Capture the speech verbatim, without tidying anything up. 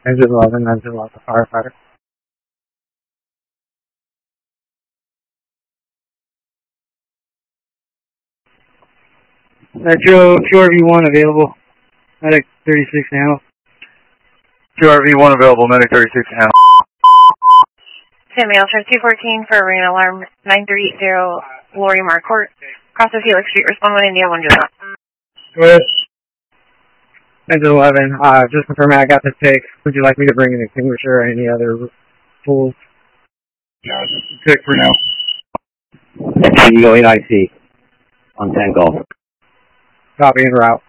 Engine eleven, engine eleven, firefighter. Metro, two R V one available. Medic thirty-six handle. two R V one available, medic thirty-six handle. San Miguel, Trans two fourteen for rain alarm nine three eight zero, Lori Marcourt. Cross of Helix Street, respond when India one July. Go ahead. Engine eleven, uh, just confirming I got this take. Would you like me to bring an extinguisher or any other tools? No, just a tick for now. Eagle eight I C on ten Golf. Copy en route.